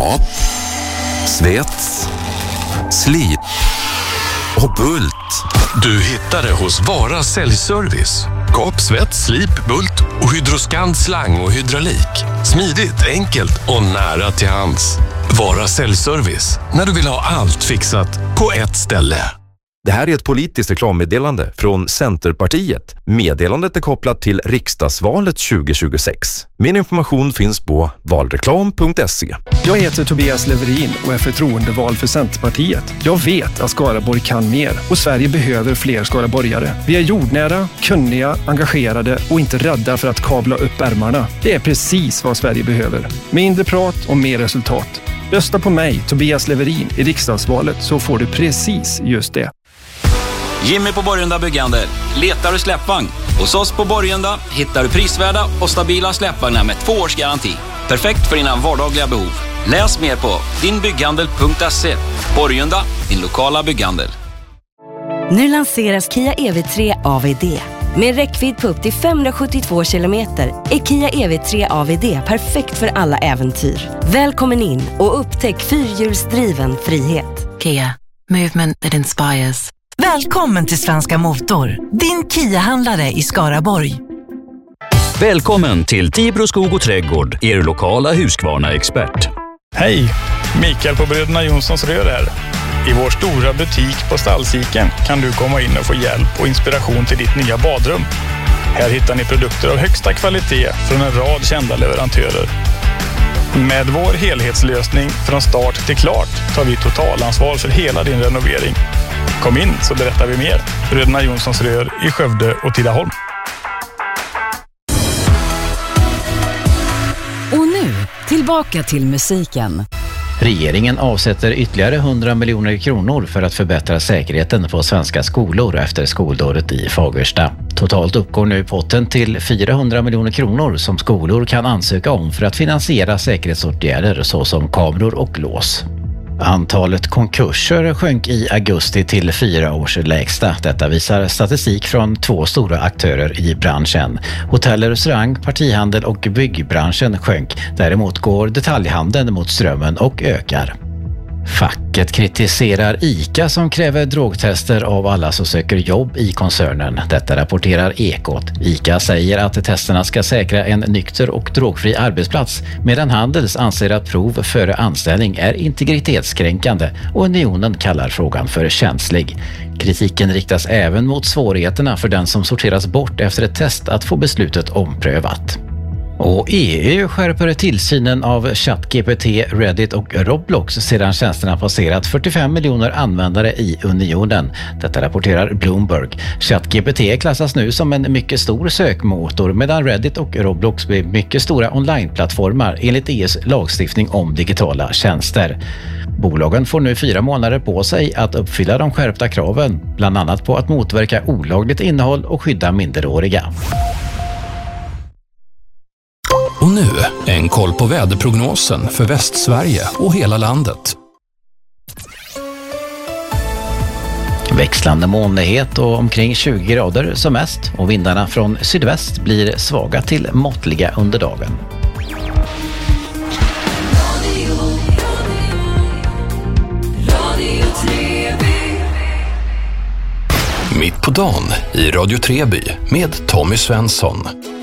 Kap, svets, slip och Bult. Du hittar det hos Vara Säljservice. Kap, svets, slip, Bult och Hydroskan slang och hydraulik. Smidigt, enkelt och nära till hands. Vara Säljservice, när du vill ha allt fixat på ett ställe. Det här är ett politiskt reklammeddelande från Centerpartiet. Meddelandet är kopplat till riksdagsvalet 2026. Min information finns på valreklam.se. Jag heter Tobias Leverin och är förtroendevald för Centerpartiet. Jag vet att Skaraborg kan mer och Sverige behöver fler skaraborgare. Vi är jordnära, kunniga, engagerade och inte rädda för att kavla upp ärmarna. Det är precis vad Sverige behöver. Mindre prat och mer resultat. Rösta på mig, Tobias Leverin, i riksdagsvalet så får du precis just det. Jimmy på Borgunda Byggande. Letar du släppvagn? Hos oss på Borgunda hittar du prisvärda och stabila släppvagnar med 2 års garanti. Perfekt för dina vardagliga behov. Läs mer på dinbygghandel.se. Borgunda, din lokala bygghandel. Nu lanseras Kia EV3 AVD. Med räckvidd på upp till 572 kilometer är Kia EV3 AVD perfekt för alla äventyr. Välkommen in och upptäck fyrhjulsdriven frihet. Kia, movement that inspires. Välkommen till Svenska Motor, din Kia-handlare i Skaraborg. Välkommen till Tibro skog och trädgård, er lokala Husqvarna-expert. Hej, Mikael på Bröderna Jonssons rör här. I vår stora butik på Stallsiken kan du komma in och få hjälp och inspiration till ditt nya badrum. Här hittar ni produkter av högsta kvalitet från en rad kända leverantörer. Med vår helhetslösning från start till klart tar vi totalansvar för hela din renovering. Kom in så berättar vi mer. Bröderna Jonssons rör i Skövde och Tidaholm. Och nu, tillbaka till musiken. Regeringen avsätter ytterligare 100 miljoner kronor för att förbättra säkerheten på svenska skolor efter skoldådet i Fagersta. Totalt uppgår nu potten till 400 miljoner kronor som skolor kan ansöka om för att finansiera säkerhetsåtgärder såsom kameror och lås. Antalet konkurser sjönk i augusti till 4 års lägsta. Detta visar statistik från 2 stora aktörer i branschen. Hotell, restaurang, partihandel och byggbranschen sjönk. Däremot går detaljhandeln mot strömmen och ökar. Facket kritiserar ICA som kräver drogtester av alla som söker jobb i koncernen. Detta rapporterar Ekot. ICA säger att testerna ska säkra en nykter och drogfri arbetsplats, medan Handels anser att prov före anställning är integritetskränkande och Unionen kallar frågan för känslig. Kritiken riktas även mot svårigheterna för den som sorteras bort efter ett test att få beslutet omprövat. Och EU skärper tillsynen av ChatGPT, Reddit och Roblox sedan tjänsterna passerat 45 miljoner användare i unionen. Detta rapporterar Bloomberg. ChatGPT klassas nu som en mycket stor sökmotor medan Reddit och Roblox blir mycket stora onlineplattformar enligt EUs lagstiftning om digitala tjänster. Bolagen får nu 4 månader på sig att uppfylla de skärpta kraven, bland annat på att motverka olagligt innehåll och skydda minderåriga. Och nu en koll på väderprognosen för Västsverige och hela landet. Växlande molnighet och omkring 20 grader som mest och vindarna från sydväst blir svaga till måttliga under dagen. Mitt på dagen i Radio Treby med Tommy Svensson.